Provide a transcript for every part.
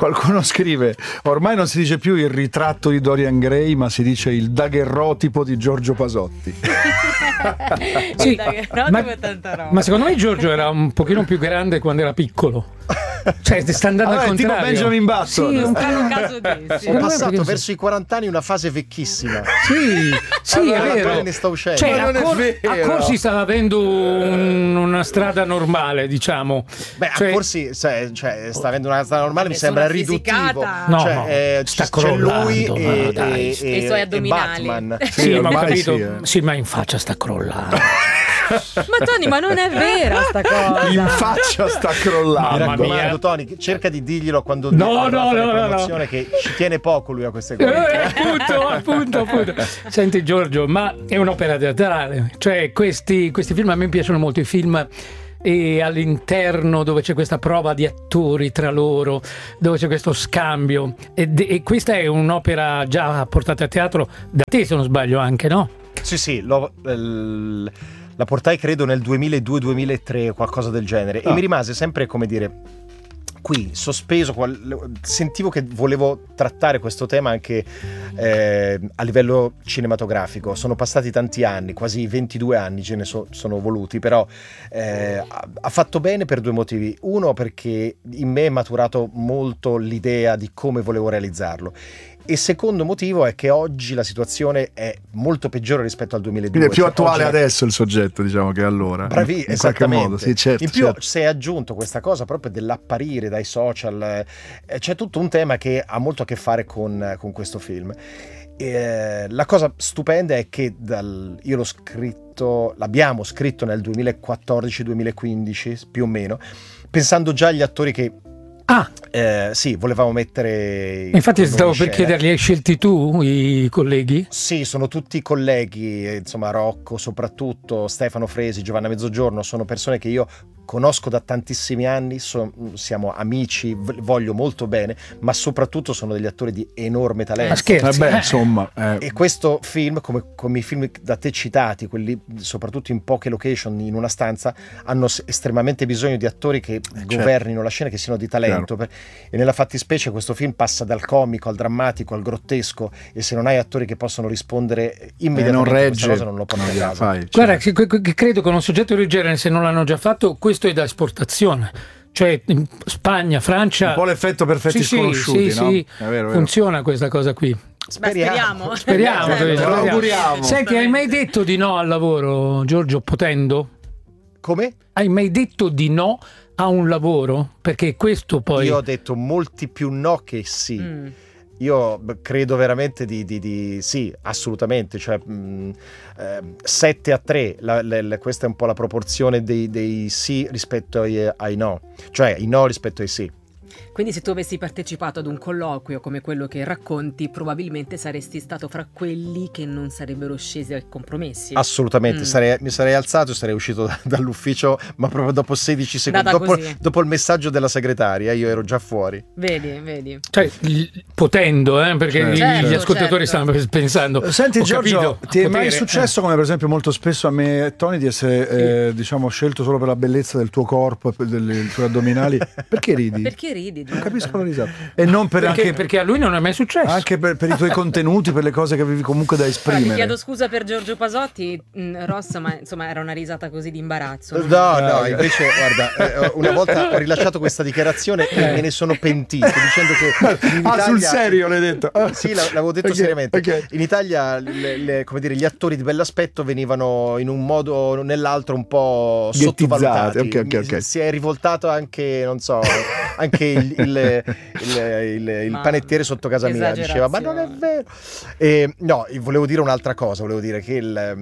Qualcuno scrive: ormai non si dice più il ritratto di Dorian Gray, ma si dice il daguerrotipo di Giorgio Pasotti. Sì, ma secondo me Giorgio era un pochino più grande quando era piccolo. Cioè sta andando al contrario. Tipo Benjamin Button. Sì, un caso di Ho passato verso i 40 anni una fase vecchissima. Sì, allora, è vero. ne sta uscendo. Cioè, Ma non è a vero. Corsi stava avendo una strada normale, diciamo. Beh, Cioè, a Corsi sta avendo una strada normale, mi sembra riduttivo. No, c'è sta lui crollando, e i suoi addominali. Batman. sì, ma ho ormai capito. sì, Sì, ma in faccia sta crollando. Ma Tony, ma non è vera sta cosa. In faccia sta Mi crollando. Mamma raccomando, mia. Tony, cerca di dirglielo quando No, avrà no, fare no, no, promozione, che ci tiene poco lui a queste cose. Appunto. Senti Giorgio, ma è un'opera teatrale. Cioè questi film, a me piacciono molto i film e all'interno dove c'è questa prova di attori tra loro, dove c'è questo scambio, e questa è un'opera già portata a teatro da te, se non sbaglio, anche, no? Sì, la portai credo nel 2002-2003, qualcosa del genere, e mi rimase sempre, come dire, qui sospeso. Sentivo che volevo trattare questo tema anche a livello cinematografico. Sono passati tanti anni, quasi 22 anni ce ne sono voluti, però ha fatto bene per due motivi. Uno, perché in me è maturato molto l'idea di come volevo realizzarlo, e secondo motivo è che oggi la situazione è molto peggiore rispetto al 2002. Quindi è più attuale oggi adesso il soggetto, diciamo, che allora. Bravi, in qualche esattamente. modo, sì, certo, in più certo. si è aggiunto questa cosa proprio dell'apparire dai social, c'è tutto un tema che ha molto a che fare con questo film. La cosa stupenda è che l'abbiamo scritto nel 2014-2015 più o meno, pensando già agli attori che sì, volevamo mettere. Infatti stavo per scena. chiedergli, hai scelti tu i colleghi? Sì, sono tutti colleghi, insomma Rocco soprattutto, Stefano Fresi, Giovanna Mezzogiorno, sono persone che io conosco da tantissimi anni, siamo amici, voglio molto bene, ma soprattutto sono degli attori di enorme talento. Ma scherzi? Insomma, E questo film, come i film da te citati, quelli soprattutto in poche location, in una stanza, hanno estremamente bisogno di attori che governino la scena, che siano di talento. E nella fattispecie questo film passa dal comico al drammatico al grottesco, e se non hai attori che possono rispondere immediatamente a questa cosa, non lo porti a casa. Guarda, credo che un soggetto del genere, se non l'hanno già fatto, questo è da esportazione. Cioè in Spagna, Francia, un po' l'effetto perfetti sconosciuti, no? Sì. È vero. Funziona questa cosa qui. Speriamo. Speriamo. Auguriamo. Senti, hai mai detto di no al lavoro, Giorgio, potendo? Come? Hai mai detto di no a un lavoro? Perché questo poi... Io ho detto molti più no che sì. Io credo veramente di sì, assolutamente, cioè 7-3, questa è un po' la proporzione dei sì rispetto ai no, cioè i no rispetto ai sì. Quindi se tu avessi partecipato ad un colloquio come quello che racconti, probabilmente saresti stato fra quelli che non sarebbero scesi ai compromessi. Assolutamente, mi sarei alzato e sarei uscito dall'ufficio, ma proprio dopo 16 secondi, dopo il messaggio della segretaria, io ero già fuori. Vedi. Cioè, potendo, perché gli ascoltatori stanno pensando. Senti ho Giorgio, capito, ti è mai successo, come per esempio molto spesso a me e Tony, di essere diciamo scelto solo per la bellezza del tuo corpo e dei tuoi addominali? Perché ridi? Perché ridi? Non capisco la risata. E non perché a lui non è mai successo. Anche per i tuoi contenuti, per le cose che avevi comunque da esprimere. Ti chiedo scusa per Giorgio Pasotti, Ross, ma insomma era una risata così di imbarazzo. No, invece guarda, una volta ho rilasciato questa dichiarazione e me ne sono pentito, dicendo che in Italia, sul serio l'hai detto? Sì, l'avevo detto seriamente. Okay. In Italia come dire, gli attori di bell'aspetto venivano in un modo o nell'altro un po' sottovalutati. Okay. Si è rivoltato anche, non so, anche il panettiere sotto casa mia diceva ma non è vero. No, volevo dire un'altra cosa, volevo dire che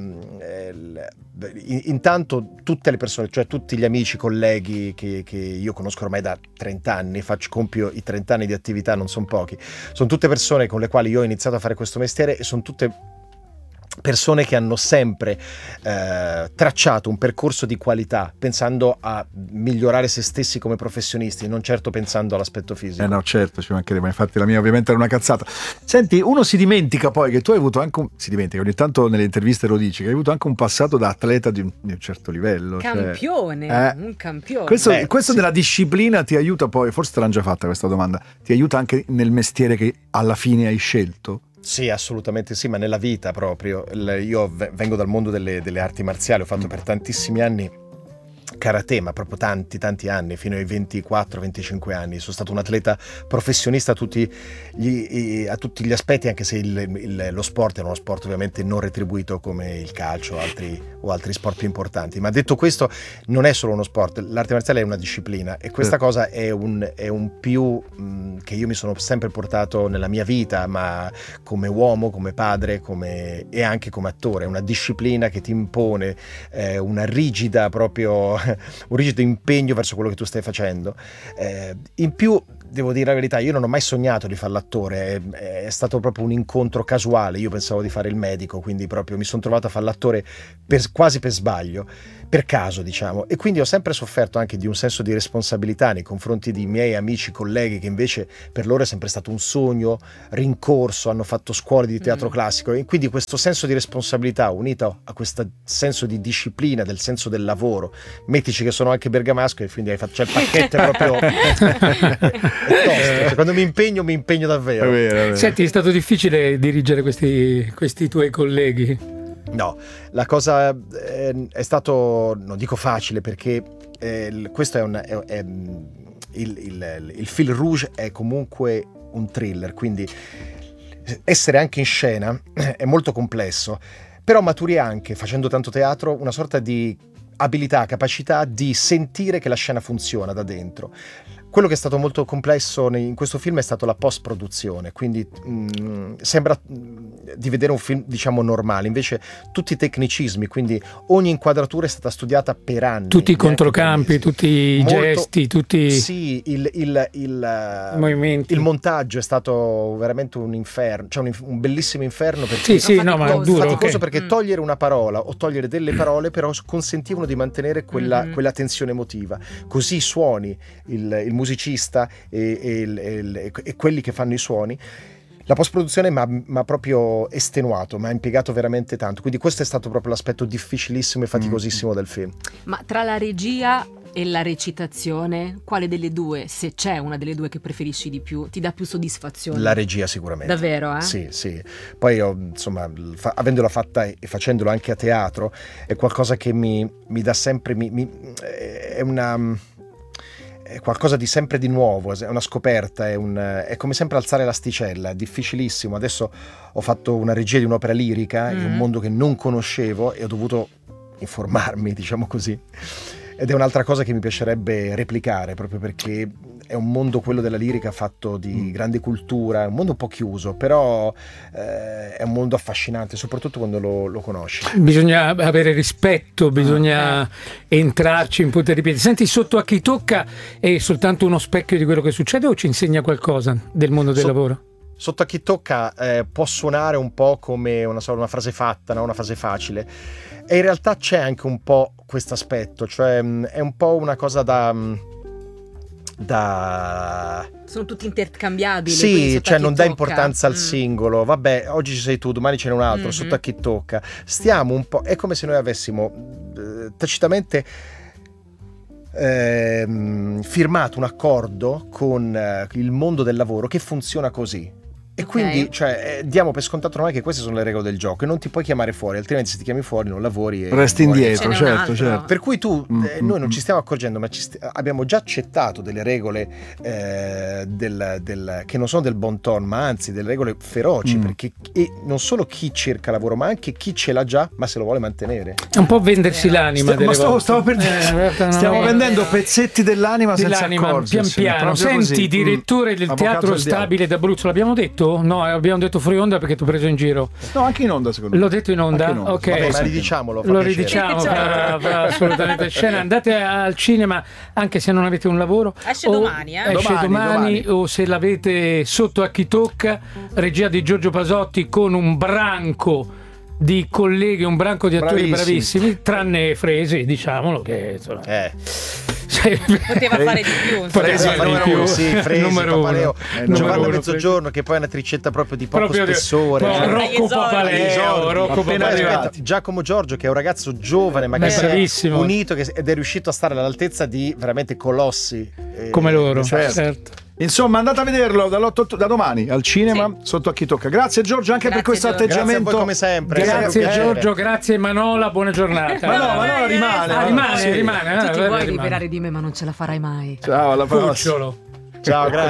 intanto tutte le persone, cioè tutti gli amici, colleghi che io conosco ormai da 30 anni, compio i 30 anni di attività, non sono pochi, sono tutte persone con le quali io ho iniziato a fare questo mestiere e sono tutte persone che hanno sempre tracciato un percorso di qualità pensando a migliorare se stessi come professionisti, non certo pensando all'aspetto fisico. No, certo, ci mancherebbe, infatti la mia ovviamente era una cazzata. Senti, uno si dimentica poi che tu hai avuto anche si dimentica, ogni tanto nelle interviste lo dici, che hai avuto anche un passato da atleta di un certo livello. Campione, un campione. Questo della disciplina ti aiuta poi, forse te l'hanno già fatta questa domanda, ti aiuta anche nel mestiere che alla fine hai scelto? Sì, assolutamente sì, ma nella vita proprio. Io vengo dal mondo delle arti marziali, ho fatto per tantissimi anni karate, ma proprio tanti anni, fino ai 24-25 anni. Sono stato un atleta professionista a tutti gli aspetti, anche se lo sport è uno sport ovviamente non retribuito come il calcio o altri sport più importanti. Ma detto questo, non è solo uno sport, l'arte marziale è una disciplina, e questa cosa è un più che io mi sono sempre portato nella mia vita, ma come uomo, come padre, e anche come attore. È una disciplina che ti impone una rigida proprio un rigido impegno verso quello che tu stai facendo. In più, devo dire la verità, io non ho mai sognato di fare l'attore, è stato proprio un incontro casuale. Io pensavo di fare il medico, quindi proprio mi sono trovato a fare l'attore quasi per sbaglio, per caso, diciamo. E quindi ho sempre sofferto anche di un senso di responsabilità nei confronti di miei amici, colleghi, che invece per loro è sempre stato un sogno rincorso, hanno fatto scuole di teatro classico, e quindi questo senso di responsabilità unito a questo senso di disciplina, del senso del lavoro. Mettici che sono anche bergamasco, e quindi c'è il pacchetto proprio tosto. Quando mi impegno davvero. È vero. Senti, è stato difficile dirigere questi tuoi colleghi? No, la cosa è stato, non dico facile, perché questo è il fil rouge è comunque un thriller, quindi essere anche in scena è molto complesso, però maturi anche, facendo tanto teatro, una sorta di abilità, capacità di sentire che la scena funziona da dentro. Quello che è stato molto complesso in questo film è stato la post-produzione, quindi sembra di vedere un film, diciamo, normale, invece tutti i tecnicismi, quindi ogni inquadratura è stata studiata per anni. Tutti i controcampi, tutti i gesti, tutti sì, i movimenti. Il montaggio è stato veramente un inferno, cioè un bellissimo inferno, perché ma è duro, faticoso, perché togliere una parola o togliere delle parole però consentivano di mantenere quella tensione emotiva. Così i suoni, il musicista e quelli che fanno i suoni. La post-produzione mi ha proprio estenuato, mi ha impiegato veramente tanto, quindi questo è stato proprio l'aspetto difficilissimo e faticosissimo del film. Ma tra la regia e la recitazione, quale delle due, se c'è una delle due che preferisci di più, ti dà più soddisfazione? La regia sicuramente. Davvero, eh? Sì. Poi insomma, avendola fatta e facendolo anche a teatro, è qualcosa che mi dà sempre, è qualcosa di sempre di nuovo, è una scoperta, è come sempre alzare l'asticella, è difficilissimo. Adesso ho fatto una regia di un'opera lirica in un mondo che non conoscevo e ho dovuto informarmi, diciamo così, ed è un'altra cosa che mi piacerebbe replicare, proprio perché è un mondo, quello della lirica, fatto di grande cultura, è un mondo un po' chiuso, però è un mondo affascinante, soprattutto quando lo conosci. Bisogna avere rispetto, bisogna entrarci in punta di piedi. Senti, Sotto a chi tocca è soltanto uno specchio di quello che succede o ci insegna qualcosa del mondo del lavoro? Sotto a chi tocca può suonare un po' come una frase fatta, no? Una frase facile, e in realtà c'è anche un po' questo aspetto, cioè è un po' una cosa sono tutti intercambiabili. Sì, cioè non dà importanza al singolo. Vabbè, oggi ci sei tu, domani ce n'è un altro. Sotto a chi tocca. Stiamo un po'. È come se noi avessimo tacitamente firmato un accordo con il mondo del lavoro che funziona così. E quindi diamo per scontato ormai che queste sono le regole del gioco e non ti puoi chiamare fuori, altrimenti se ti chiami fuori non lavori e resti indietro, certo. Per cui noi non ci stiamo accorgendo, ma abbiamo già accettato delle regole che non sono del bon ton, ma anzi delle regole feroci, perché non solo chi cerca lavoro, ma anche chi ce l'ha già ma se lo vuole mantenere. È un po' vendersi l'anima. Stavo per dire, stiamo vendendo pezzetti dell'anima senza accorgersi. Pian piano. Senti, direttore del Teatro Stabile d'Abruzzo, l'abbiamo detto? No, abbiamo detto fuori onda perché tu hai preso in giro. No, anche in onda, secondo me. L'ho detto in onda? Ok. Vabbè, ma ridiciamolo. Lo ridiciamo, fa assolutamente scena. Andate al cinema anche se non avete un lavoro. Esce domani, Esce domani, o se l'avete Sotto a chi tocca, regia di Giorgio Pasotti con un branco di colleghi, un branco di attori Bravissimi. bravissimi, tranne Fresi, diciamolo che insomma, Poteva fare di più. Fresi Poteva fare numero di più. uno, sì, Fresi, Numero uno. Papaleo, Numero Giovanna uno, Mezzogiorno, che poi è un'attricetta proprio di poco proprio spessore. no, cioè. Rocco Papaleo, Esordi. Rocco Appena Papaleo. arrivati. Giacomo Giorgio, che è un ragazzo giovane, magari bravissimo. unito, ed è riuscito a stare all'altezza di veramente colossi Come loro, Certo. certo. Insomma, andate a vederlo da domani al cinema, sotto a chi tocca. Grazie Giorgio anche per Grazie, questo Giorgio. Grazie a atteggiamento. voi come sempre. Grazie È un piacere. Giorgio, grazie Manola, buona giornata. Ma no, rimane. Ah, rimane, Sì. rimane. Tu ti vuoi rimane. liberare di me, ma non ce la farai mai. Ciao, alla prossima. Cucciolo. Ciao, grazie.